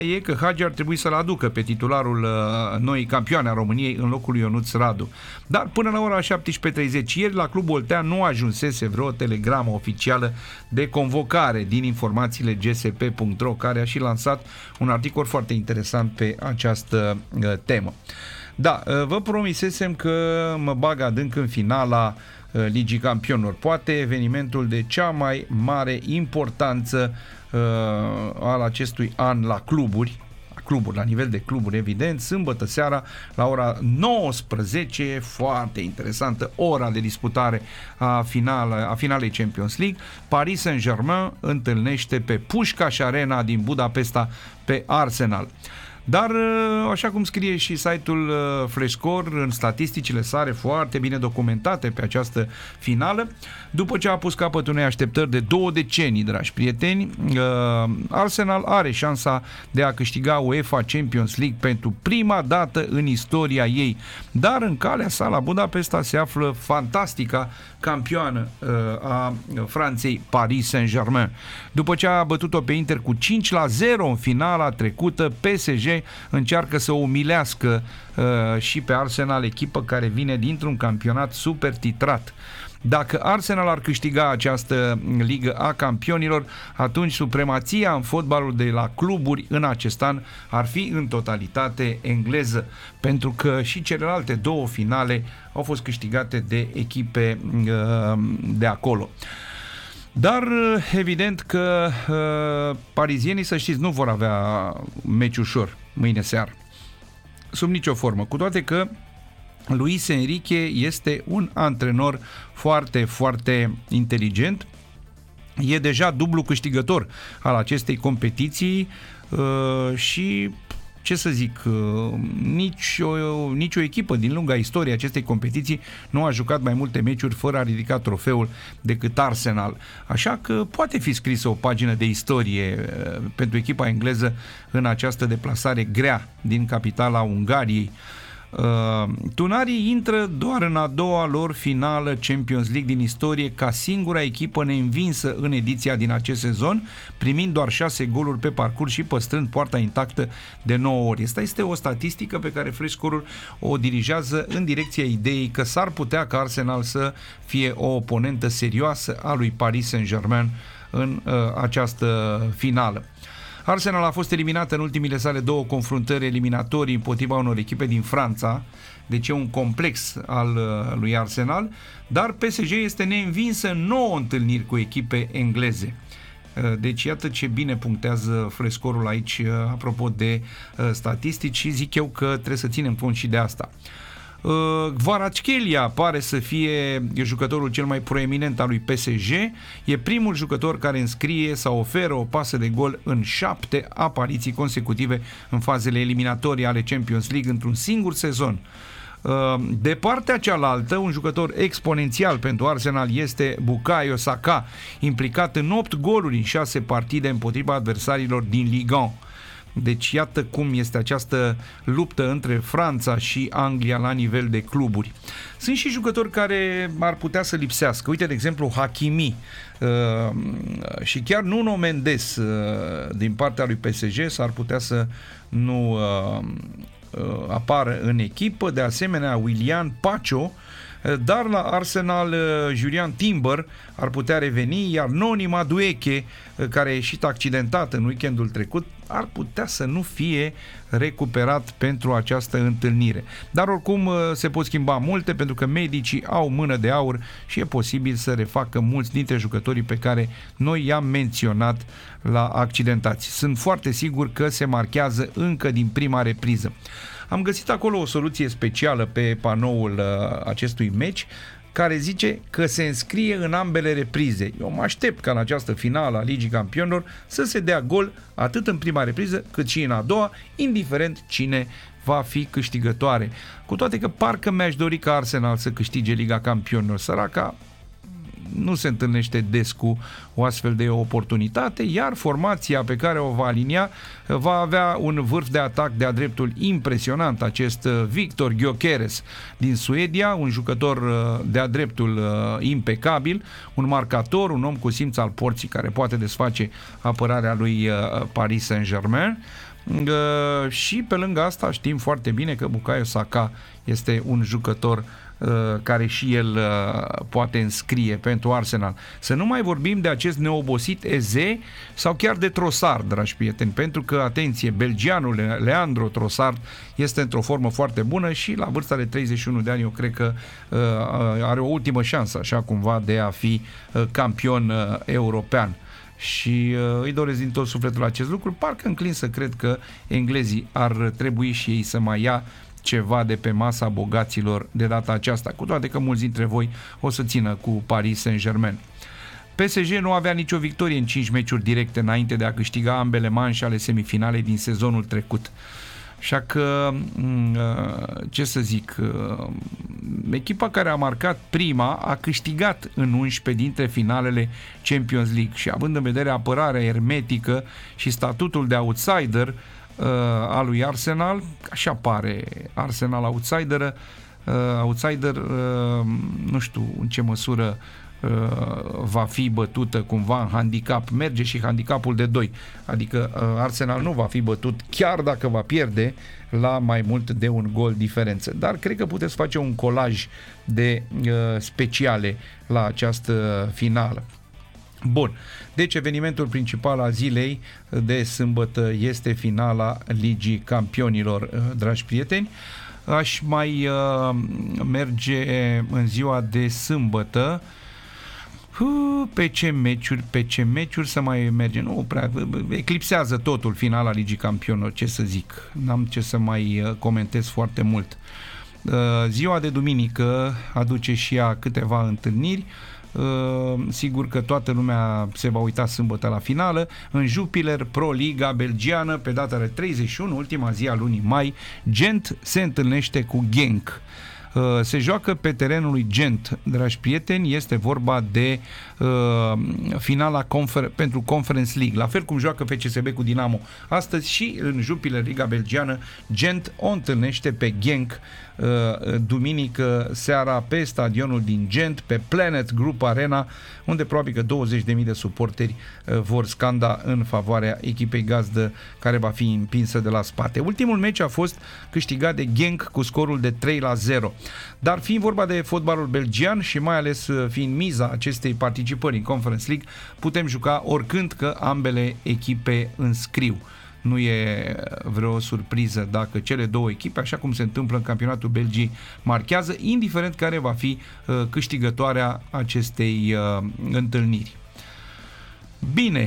e că Hagi ar trebui să-l aducă pe titularul noii campioane a României în locul lui Ionuț Radu. Dar până la ora 17:30 ieri la Club Oltea nu ajunsese vreo telegramă oficială de convocare din informațiile gsp.ro, care a și lansat un articol foarte interesant pe această temă. Da, vă promisesem că mă bag adânc în finala Ligii Campionilor, poate evenimentul de cea mai mare importanță al acestui an la cluburi, la nivel de cluburi, evident, sâmbătă seara la ora 19, foarte interesantă ora de disputare a finalei Champions League. Paris Saint-Germain întâlnește pe Puskás Arena din Budapesta pe Arsenal. Dar, așa cum scrie și site-ul Flashscore în statisticile sale foarte bine documentate pe această finală, după ce a pus capăt unei așteptări de 2 decenii, dragi prieteni, Arsenal are șansa de a câștiga UEFA Champions League pentru prima dată în istoria ei. Dar în calea sa la Budapesta se află fantastica campioană a Franței, Paris Saint-Germain. După ce a bătut-o pe Inter cu 5-0 în finala trecută, PSG încearcă să umilească și pe Arsenal, echipă care vine dintr-un campionat super titrat. Dacă Arsenal ar câștiga această Ligă a Campionilor, atunci supremația în fotbalul de la cluburi în acest an ar fi în totalitate engleză, pentru că și celelalte două finale au fost câștigate de echipe de acolo. Dar evident că parizienii, să știți, nu vor avea meci ușor mâine seară, sub nicio formă, cu toate că Luis Enrique este un antrenor foarte, foarte inteligent. E deja dublu câștigător al acestei competiții și, ce să zic, nicio echipă din lunga istorie acestei competiții nu a jucat mai multe meciuri fără a ridica trofeul decât Arsenal. Așa că poate fi scrisă o pagină de istorie pentru echipa engleză în această deplasare grea din capitala Ungariei. Tunarii intră doar în a doua lor finală Champions League din istorie ca singura echipă neînvinsă în ediția din acest sezon, primind doar 6 goluri pe parcurs și păstrând poarta intactă de 9 ori. Asta este o statistică pe care Flashscore-ul o dirigează în direcția ideii că s-ar putea ca Arsenal să fie o oponentă serioasă a lui Paris Saint-Germain în această finală. Arsenal a fost eliminat în ultimile sale două confruntări eliminatorii împotriva unor echipe din Franța, deci e un complex al lui Arsenal, dar PSG este neînvinsă în 9 întâlniri cu echipe engleze. Deci iată ce bine punctează Flashscore-ul aici apropo de statistici și zic eu că trebuie să ținem cont și de asta. Kvaratskhelia pare să fie jucătorul cel mai proeminent al lui PSG. E primul jucător care înscrie sau oferă o pasă de gol în 7 apariții consecutive în fazele eliminatorii ale Champions League într-un singur sezon. De partea cealaltă, un jucător exponențial pentru Arsenal este Bukayo Saka, implicat în 8 goluri în 6 partide împotriva adversarilor din Ligue 1. Deci iată cum este această luptă între Franța și Anglia la nivel de cluburi. Sunt și jucători care ar putea să lipsească. Uite, de exemplu, Hakimi și chiar Nuno Mendes din partea lui PSG s-ar putea să nu apară în echipă. De asemenea, Willian Pacho. Dar la Arsenal, Julian Timber ar putea reveni, iar Noni Madueke, care a ieșit accidentat în weekendul trecut, ar putea să nu fie recuperat pentru această întâlnire. Dar oricum se pot schimba multe, pentru că medicii au mână de aur și e posibil să refacă mulți dintre jucătorii pe care noi i-am menționat la accidentați. Sunt foarte sigur că se marchează încă din prima repriză. Am găsit acolo o soluție specială pe panoul acestui meci, care zice că se înscrie în ambele reprize. Eu mă aștept ca în această finală a Ligii Campionilor să se dea gol atât în prima repriză cât și în a doua, indiferent cine va fi câștigătoare. Cu toate că parcă mi-aș dori ca Arsenal să câștige Liga Campionilor. Săraca nu se întâlnește des cu o astfel de oportunitate, iar formația pe care o va alinia va avea un vârf de atac de-a dreptul impresionant, acest Victor Gyökeres din Suedia, un jucător de-a dreptul impecabil, un marcator, un om cu simț al porții care poate desface apărarea lui Paris Saint-Germain. Și pe lângă asta știm foarte bine că Bukayo Saka este un jucător care și el poate înscrie pentru Arsenal. Să nu mai vorbim de acest neobosit Eze sau chiar de Trossard, dragi prieteni, pentru că, atenție, belgianul Leandro Trossard este într-o formă foarte bună și la vârsta de 31 de ani eu cred că are o ultimă șansă, așa cumva, de a fi campion european. Și îi doresc din tot sufletul acest lucru. Parcă înclin să cred că englezii ar trebui și ei să mai ia ceva de pe masa bogaților de data aceasta, cu toate că mulți dintre voi o să țină cu Paris Saint-Germain. PSG nu avea nicio victorie în 5 meciuri directe înainte de a câștiga ambele manșe ale semifinalei din sezonul trecut. Așa că, ce să zic, echipa care a marcat prima a câștigat în 11 dintre finalele Champions League și, având în vedere apărarea ermetică și statutul de outsider a lui Arsenal, așa pare Arsenal outsider, nu știu în ce măsură va fi bătută cumva în handicap. Merge și handicapul de 2, adică Arsenal nu va fi bătut chiar dacă va pierde la mai mult de un gol diferență, dar cred că puteți face un colaj de speciale la această finală. Bun, deci evenimentul principal al zilei de sâmbătă este finala Ligii Campionilor, dragi prieteni. Aș mai merge în ziua de sâmbătă. Pe ce meciuri să mai merge? Nu prea, eclipsează totul finala Ligii Campionilor, ce să zic. N-am ce să mai comentez foarte mult. Ziua de duminică aduce și ea câteva întâlniri. Sigur că toată lumea se va uita sâmbătă la finală. În Jupiler Pro Liga belgiană, pe data de 31, ultima zi a lunii mai, Gent se întâlnește cu Genk. Se joacă pe terenul lui Gent, dragi prieteni, este vorba de finala pentru Conference League, la fel cum joacă FCSB cu Dinamo astăzi. Și în Jupiler Liga belgiană, Gent o întâlnește pe Genk duminică seara pe stadionul din Gent, pe Planet Group Arena, unde probabil că 20.000 de suporteri vor scanda în favoarea echipei gazdă care va fi împinsă de la spate. Ultimul meci a fost câștigat de Genk cu scorul de 3-0. Dar fiind vorba de fotbalul belgian și mai ales fiind miza acestei participări în Conference League, putem juca oricând că ambele echipe înscriu. Nu e vreo surpriză dacă cele două echipe, așa cum se întâmplă în campionatul Belgiei, marchează, indiferent care va fi câștigătoarea acestei întâlniri. Bine,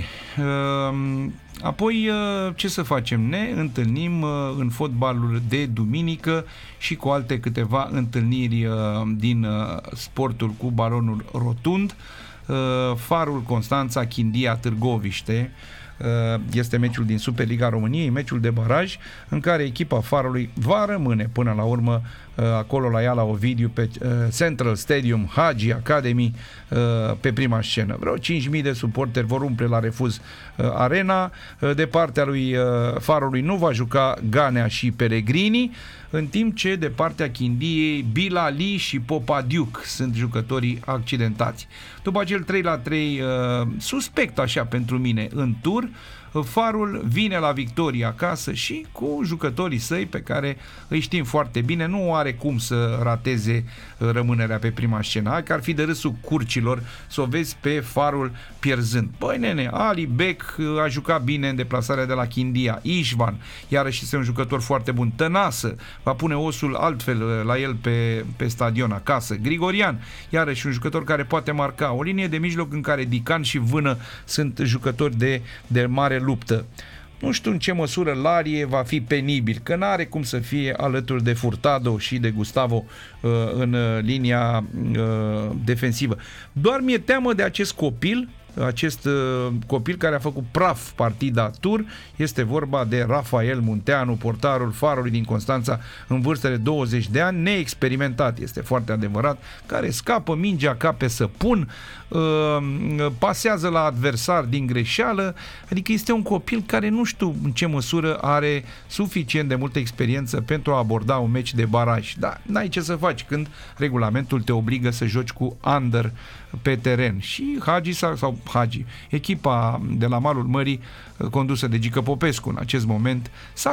apoi ce să facem? Ne întâlnim în fotbalul de duminică și cu alte câteva întâlniri din sportul cu balonul rotund. Farul Constanța, Chindia, Târgoviște este meciul din Superliga României, meciul de baraj în care echipa Farului va rămâne până la urmă acolo la ea la Ovidiu pe Central Stadium Hagi Academy pe prima scenă. Vreo 5.000 de suporteri vor umple la refuz arena. De partea lui Farului nu va juca Ganea și Peregrini, în timp ce de partea Chindiei Bilali și Popadiuc sunt jucătorii accidentați. După acel 3-3 suspect așa pentru mine în tur, Farul vine la victorie acasă și cu jucătorii săi pe care îi știm foarte bine, nu are cum să rateze rămânerea pe prima scenă. Hai că ar fi de râsul curcilor să o vezi pe Farul pierzând. Păi nene, Ali Beck a jucat bine în deplasarea de la Chindia, Ișvan iarăși este un jucător foarte bun, Tănasă va pune osul altfel la el pe stadion acasă, Grigorian iarăși un jucător care poate marca, o linie de mijloc în care Dican și Vână sunt jucători de mare luptă. Nu știu în ce măsură Larie va fi penibil, că n-are cum să fie alături de Furtado și de Gustavo în linia defensivă. Doar mi-e teamă de acest copil care a făcut praf partida tur. Este vorba de Rafael Munteanu, portarul Farului din Constanța, în vârstă de 20 de ani, neexperimentat, este foarte adevărat, care scapă mingea ca pe săpun, pasează la adversar din greșeală, adică este un copil care nu știu în ce măsură are suficient de multă experiență pentru a aborda un meci de baraj. Dar n-ai ce să faci când regulamentul te obligă să joci cu under pe teren. Și Hagi sau Hagi. Echipa de la malul mării, condusă de Gică Popescu în acest moment, s-a